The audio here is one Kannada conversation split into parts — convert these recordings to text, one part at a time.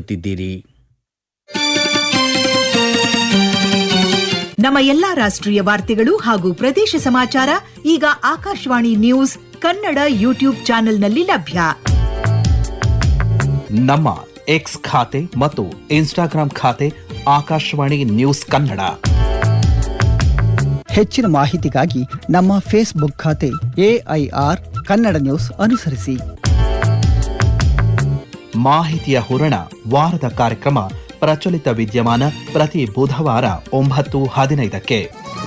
ಕೇಳುತ್ತಿದ್ದೀರಿ. ನಮ್ಮ ಎಲ್ಲಾ ರಾಷ್ಟ್ರೀಯ ವಾರ್ತೆಗಳು ಹಾಗೂ ಪ್ರದೇಶ ಸಮಾಚಾರ ಈಗ ಆಕಾಶವಾಣಿ ನ್ಯೂಸ್ ಕನ್ನಡ ಯೂಟ್ಯೂಬ್ ಚಾನೆಲ್ನಲ್ಲಿ ಲಭ್ಯ. ನಮ್ಮ ಎಕ್ಸ್ ಖಾತೆ ಮತ್ತು ಇನ್ಸ್ಟಾಗ್ರಾಂ ಖಾತೆ ಆಕಾಶವಾಣಿ ನ್ಯೂಸ್ ಕನ್ನಡ. ಹೆಚ್ಚಿನ ಮಾಹಿತಿಗಾಗಿ ನಮ್ಮ ಫೇಸ್ಬುಕ್ ಖಾತೆ AIR ಕನ್ನಡ ನ್ಯೂಸ್ ಅನುಸರಿಸಿ. ಮಾಹಿತಿಯ ಹೂರಣ ವಾರದ ಕಾರ್ಯಕ್ರಮ ಪ್ರಚಲಿತ ವಿದ್ಯಮಾನ ಪ್ರತಿ ಬುಧವಾರ 9:15.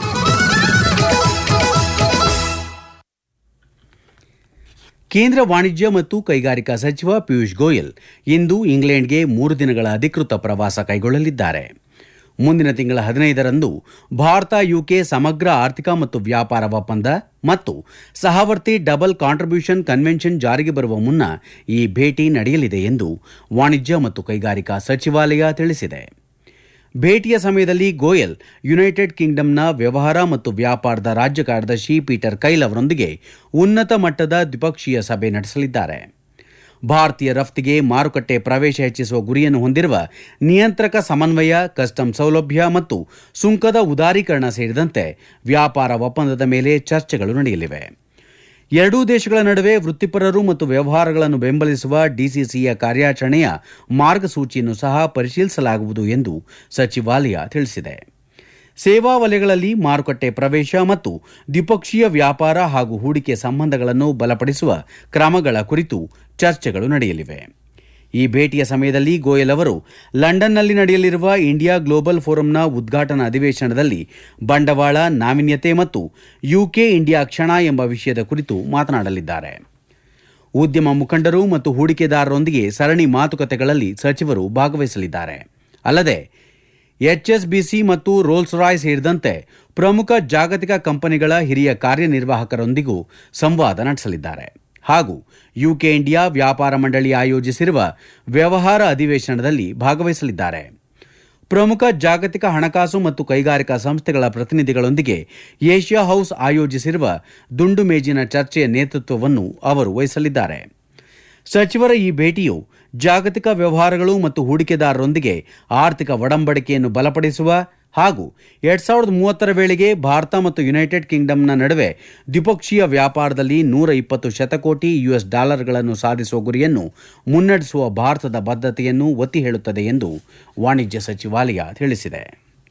ಕೇಂದ್ರ ವಾಣಿಜ್ಯ ಮತ್ತು ಕೈಗಾರಿಕಾ ಸಚಿವ ಪಿಯೂಷ್ ಗೋಯಲ್ ಇಂದು ಇಂಗ್ಲೆಂಡ್ಗೆ 3 ದಿನಗಳ ಅಧಿಕೃತ ಪ್ರವಾಸ ಕೈಗೊಳ್ಳಲಿದ್ದಾರೆ. ಮುಂದಿನ ತಿಂಗಳ 15ರಂದು ಭಾರತ ಯುಕೆ ಸಮಗ್ರ ಆರ್ಥಿಕ ಮತ್ತು ವ್ಯಾಪಾರ ಒಪ್ಪಂದ ಮತ್ತು ಸಹವರ್ತಿ ಡಬಲ್ ಕಾಂಟ್ರಿಬ್ಯೂಷನ್ ಕನ್ವೆನ್ಷನ್ ಜಾರಿಗೆ ಬರುವ ಮುನ್ನ ಈ ಭೇಟಿ ನಡೆಯಲಿದೆ ಎಂದು ವಾಣಿಜ್ಯ ಮತ್ತು ಕೈಗಾರಿಕಾ ಸಚಿವಾಲಯ ತಿಳಿಸಿದೆ. ಭೇಟಿಯ ಸಮಯದಲ್ಲಿ ಗೋಯಲ್ ಯುನೈಟೆಡ್ ಕಿಂಗ್ಡಮ್ನ ವ್ಯವಹಾರ ಮತ್ತು ವ್ಯಾಪಾರದ ರಾಜ್ಯ ಕಾರ್ಯದರ್ಶಿ ಪೀಟರ್ ಕೈಲ್ ಅವರೊಂದಿಗೆ ಉನ್ನತ ಮಟ್ಟದ ದ್ವಿಪಕ್ಷೀಯ ಸಭೆ ನಡೆಸಲಿದ್ದಾರೆ. ಭಾರತೀಯ ರಫ್ತಿಗೆ ಮಾರುಕಟ್ಟೆ ಪ್ರವೇಶ ಹೆಚ್ಚಿಸುವ ಗುರಿಯನ್ನು ಹೊಂದಿರುವ ನಿಯಂತ್ರಕ ಸಮನ್ವಯ, ಕಸ್ಟಮ್ ಸೌಲಭ್ಯ ಮತ್ತು ಸುಂಕದ ಉದಾರೀಕರಣ ಸೇರಿದಂತೆ ವ್ಯಾಪಾರ ಒಪ್ಪಂದದ ಮೇಲೆ ಚರ್ಚೆಗಳು ನಡೆಯಲಿವೆ. ಎರಡೂ ದೇಶಗಳ ನಡುವೆ ವೃತ್ತಿಪರರು ಮತ್ತು ವ್ಯವಹಾರಗಳನ್ನು ಬೆಂಬಲಿಸುವ ಡಿಸಿಸಿಯ ಕಾರ್ಯಾಚರಣೆಯ ಮಾರ್ಗಸೂಚಿಯನ್ನು ಸಹ ಪರಿಶೀಲಿಸಲಾಗುವುದು ಎಂದು ಸಚಿವಾಲಯ ತಿಳಿಸಿದೆ. ಸೇವಾ ವಲಯಗಳಲ್ಲಿ ಮಾರುಕಟ್ಟೆ ಪ್ರವೇಶ ಮತ್ತು ದ್ವಿಪಕ್ಷೀಯ ವ್ಯಾಪಾರ ಹಾಗೂ ಹೂಡಿಕೆ ಸಂಬಂಧಗಳನ್ನು ಬಲಪಡಿಸುವ ಕ್ರಮಗಳ ಕುರಿತು ಚರ್ಚೆಗಳು ನಡೆಯಲಿವೆ. ಈ ಭೇಟಿಯ ಸಮಯದಲ್ಲಿ ಗೋಯಲ್ ಅವರು ಲಂಡನ್ನಲ್ಲಿ ನಡೆಯಲಿರುವ ಇಂಡಿಯಾ ಗ್ಲೋಬಲ್ ಫೋರಂನ ಉದ್ಘಾಟನಾ ಅಧಿವೇಶನದಲ್ಲಿ ಬಂಡವಾಳ, ನಾವೀನ್ಯತೆ ಮತ್ತು ಯುಕೆ ಇಂಡಿಯಾ ಕ್ಷಣ ಎಂಬ ವಿಷಯದ ಕುರಿತು ಮಾತನಾಡಲಿದ್ದಾರೆ. ಉದ್ಯಮ ಮುಖಂಡರು ಮತ್ತು ಹೂಡಿಕೆದಾರರೊಂದಿಗೆ ಸರಣಿ ಮಾತುಕತೆಗಳಲ್ಲಿ ಸಚಿವರು ಭಾಗವಹಿಸಲಿದ್ದಾರೆ. ಅಲ್ಲದೆ HSBC ಮತ್ತು ರೋಲ್ಸ್ ರಾಯ್ಸ್ ಸೇರಿದಂತೆ ಪ್ರಮುಖ ಜಾಗತಿಕ ಕಂಪನಿಗಳ ಹಿರಿಯ ಕಾರ್ಯನಿರ್ವಾಹಕರೊಂದಿಗೂ ಸಂವಾದ ನಡೆಸಲಿದ್ದಾರೆ ಹಾಗೂ ಯುಕೆ ಇಂಡಿಯಾ ವ್ಯಾಪಾರ ಮಂಡಳಿ ಆಯೋಜಿಸಿರುವ ವ್ಯವಹಾರ ಅಧಿವೇಶನದಲ್ಲಿ ಭಾಗವಹಿಸಲಿದ್ದಾರೆ. ಪ್ರಮುಖ ಜಾಗತಿಕ ಹಣಕಾಸು ಮತ್ತು ಕೈಗಾರಿಕಾ ಸಂಸ್ಥೆಗಳ ಪ್ರತಿನಿಧಿಗಳೊಂದಿಗೆ ಏಷ್ಯಾ ಹೌಸ್ ಆಯೋಜಿಸಿರುವ ದುಂಡು ಮೇಜಿನ ಚರ್ಚೆಯ ನೇತೃತ್ವವನ್ನು ಅವರು ವಹಿಸಲಿದ್ದಾರೆ. ಸಚಿವರ ಈ ಭೇಟಿಯು ಜಾಗತಿಕ ವ್ಯವಹಾರಗಳು ಮತ್ತು ಹೂಡಿಕೆದಾರರೊಂದಿಗೆ ಆರ್ಥಿಕ ಒಡಂಬಡಿಕೆಯನ್ನು ಬಲಪಡಿಸುವ ಹಾಗೂ 2030ರ ವೇಳೆಗೆ ಭಾರತ ಮತ್ತು ಯುನೈಟೆಡ್ ಕಿಂಗ್ಡಮ್ನ ನಡುವೆ ದ್ವಿಪಕ್ಷೀಯ ವ್ಯಾಪಾರದಲ್ಲಿ $120 ಶತಕೋಟಿ ಸಾಧಿಸುವ ಗುರಿಯನ್ನು ಮುನ್ನಡೆಸುವ ಭಾರತದ ಬದ್ಧತೆಯನ್ನು ಒತ್ತಿ ಹೇಳುತ್ತದೆ ಎಂದು ವಾಣಿಜ್ಯ ಸಚಿವಾಲಯ ತಿಳಿಸಿದೆ.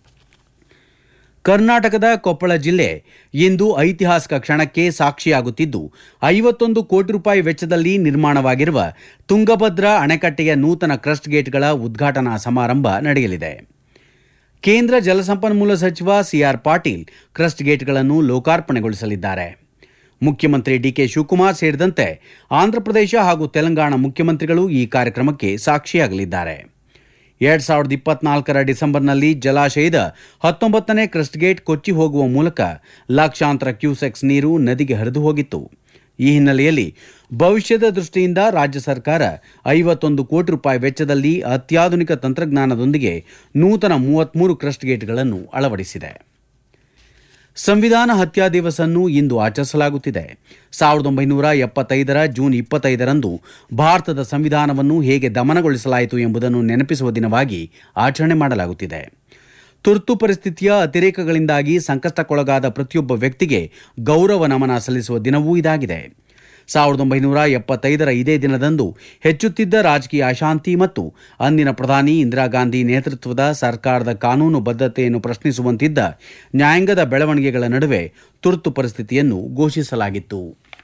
ಕರ್ನಾಟಕದ ಕೊಪ್ಪಳ ಜಿಲ್ಲೆ ಇಂದು ಐತಿಹಾಸಿಕ ಕ್ಷಣಕ್ಕೆ ಸಾಕ್ಷಿಯಾಗುತ್ತಿದ್ದು, 51 ಕೋಟಿ ರೂಪಾಯಿ ವೆಚ್ಚದಲ್ಲಿ ನಿರ್ಮಾಣವಾಗಿರುವ ತುಂಗಭದ್ರಾ ಅಣೆಕಟ್ಟೆಯ ನೂತನ ಕ್ರಸ್ಟ್ ಗೇಟ್ಗಳ ಉದ್ಘಾಟನಾ ಸಮಾರಂಭ ನಡೆಯಲಿದೆ. ಕೇಂದ್ರ ಜಲಸಂಪನ್ಮೂಲ ಸಚಿವ ಸಿಆರ್ ಪಾಟೀಲ್ ಕ್ರಸ್ಟ್ ಗೇಟ್ಗಳನ್ನು ಲೋಕಾರ್ಪಣೆಗೊಳಿಸಲಿದ್ದಾರೆ. ಮುಖ್ಯಮಂತ್ರಿ ಡಿಕೆ ಶಿವಕುಮಾರ್ ಸೇರಿದಂತೆ ಆಂಧ್ರಪ್ರದೇಶ ಹಾಗೂ ತೆಲಂಗಾಣ ಮುಖ್ಯಮಂತ್ರಿಗಳು ಈ ಕಾರ್ಯಕ್ರಮಕ್ಕೆ ಸಾಕ್ಷಿಯಾಗಲಿದ್ದಾರೆ. 2024ರ ಡಿಸೆಂಬರ್ನಲ್ಲಿ ಜಲಾಶಯದ 19ನೇ ಕ್ರಸ್ಟ್ ಗೇಟ್ ಕೊಚ್ಚಿ ಹೋಗುವ ಮೂಲಕ ಲಕ್ಷಾಂತರ ಕ್ಯೂಸೆಕ್ಸ್ ನೀರು ನದಿಗೆ ಹರಿದು ಹೋಗಿತ್ತು. ಈ ಹಿನ್ನೆಲೆಯಲ್ಲಿ ಭವಿಷ್ಯದ ದೃಷ್ಟಿಯಿಂದ ರಾಜ್ಯ ಸರ್ಕಾರ 51 ಕೋಟಿ ರೂಪಾಯಿ ವೆಚ್ಚದಲ್ಲಿ ಅತ್ಯಾಧುನಿಕ ತಂತ್ರಜ್ಞಾನದೊಂದಿಗೆ ನೂತನ 33 ಕ್ರಸ್ಟ್ ಗೇಟ್ಗಳನ್ನು ಅಳವಡಿಸಿದೆ. ಸಂವಿಧಾನ ಹತ್ಯಾ ದಿವಸ್ ಅನ್ನು ಇಂದು ಆಚರಿಸಲಾಗುತ್ತಿದೆ. 1975ರ ಜೂನ್ 25ರಂದು ಭಾರತದ ಸಂವಿಧಾನವನ್ನು ಹೇಗೆ ದಮನಗೊಳಿಸಲಾಯಿತು ಎಂಬುದನ್ನು ನೆನಪಿಸುವ ದಿನವಾಗಿ ಆಚರಣೆ ಮಾಡಲಾಗುತ್ತಿದೆ. ತುರ್ತು ಪರಿಸ್ಥಿತಿಯ ಅತಿರೇಕಗಳಿಂದಾಗಿ ಸಂಕಷ್ಟಕ್ಕೊಳಗಾದ ಪ್ರತಿಯೊಬ್ಬ ವ್ಯಕ್ತಿಗೆ ಗೌರವ ನಮನ ಸಲ್ಲಿಸುವ ದಿನವೂ ಇದಾಗಿದೆ. 1975ರ ಇದೇ ದಿನದಂದು ಹೆಚ್ಚುತ್ತಿದ್ದ ರಾಜಕೀಯ ಅಶಾಂತಿ ಮತ್ತು ಅಂದಿನ ಪ್ರಧಾನಿ ಇಂದಿರಾ ಗಾಂಧಿ ನೇತೃತ್ವದ ಸರ್ಕಾರದ ಕಾನೂನು ಬದ್ಧತೆಯನ್ನು ಪ್ರಶ್ನಿಸುವಂತಿದ್ದ ನ್ಯಾಯಾಂಗದ ಬೆಳವಣಿಗೆಗಳ ನಡುವೆ ತುರ್ತು ಪರಿಸ್ಥಿತಿಯನ್ನು ಘೋಷಿಸಲಾಗಿತ್ತು.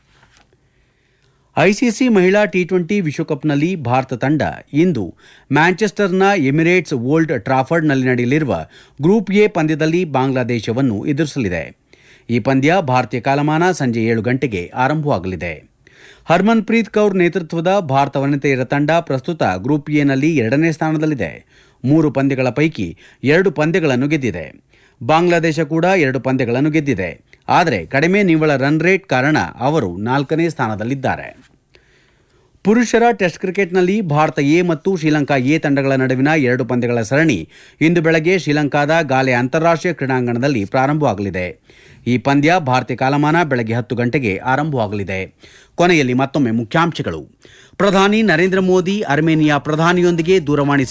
ಐಸಿಸಿ ಮಹಿಳಾ ಟಿ20 ವಿಶ್ವಕಪ್ನಲ್ಲಿ ಭಾರತ ತಂಡ ಇಂದು ಮ್ಯಾಂಚೆಸ್ಟರ್ನ ಎಮಿರೇಟ್ಸ್ ಓಲ್ಡ್ ಟ್ರಾಫರ್ಡ್ನಲ್ಲಿ ನಡೆಯಲಿರುವ ಗ್ರೂಪ್ ಎ ಪಂದ್ಯದಲ್ಲಿ ಬಾಂಗ್ಲಾದೇಶವನ್ನು ಎದುರಿಸಲಿದೆ. ಈ ಪಂದ್ಯ ಭಾರತೀಯ ಕಾಲಮಾನ ಸಂಜೆ 7 ಗಂಟೆಗೆ ಆರಂಭವಾಗಲಿದೆ. ಹರ್ಮನ್ಪ್ರೀತ್ ಕೌರ್ ನೇತೃತ್ವದ ಭಾರತ ವನಿತೆಯರ ತಂಡ ಪ್ರಸ್ತುತ ಗ್ರೂಪ್ ಎನಲ್ಲಿ 2ನೇ ಸ್ಥಾನದಲ್ಲಿದೆ. 3 ಪಂದ್ಯಗಳ ಪೈಕಿ 2 ಪಂದ್ಯಗಳನ್ನು ಗೆದ್ದಿದೆ. ಬಾಂಗ್ಲಾದೇಶ ಕೂಡ 2 ಪಂದ್ಯಗಳನ್ನು ಗೆದ್ದಿದೆ. ಆದರೆ ಕಡಿಮೆ ನಿವ್ವಳ ರನ್ ರೇಟ್ ಕಾರಣ ಅವರು 4ನೇ ಸ್ಥಾನದಲ್ಲಿದ್ದಾರೆ. ಪುರುಷರ ಟೆಸ್ಟ್ ಕ್ರಿಕೆಟ್ನಲ್ಲಿ ಭಾರತ ಎ ಮತ್ತು ಶ್ರೀಲಂಕಾ ಎ ತಂಡಗಳ ನಡುವಿನ 2 ಪಂದ್ಯಗಳ ಸರಣಿ ಇಂದು ಬೆಳಗ್ಗೆ ಶ್ರೀಲಂಕಾದ ಗಾಲೆ ಅಂತಾರಾಷ್ಟ್ರೀಯ ಕ್ರೀಡಾಂಗಣದಲ್ಲಿ ಪ್ರಾರಂಭವಾಗಲಿದೆ. ಈ ಪಂದ್ಯ ಭಾರತೀಯ ಕಾಲಮಾನ ಬೆಳಗ್ಗೆ 10 ಗಂಟೆಗೆ ಆರಂಭವಾಗಲಿದೆ. ಕೊನೆಯಲ್ಲಿ ಮತ್ತೊಮ್ಮೆ ಮುಖ್ಯಾಂಶಗಳು. ಪ್ರಧಾನಿ ನರೇಂದ್ರ ಮೋದಿ ಅರ್ಮೇನಿಯಾ ಪ್ರಧಾನಿಯೊಂದಿಗೆ ದೂರವಾಣಿ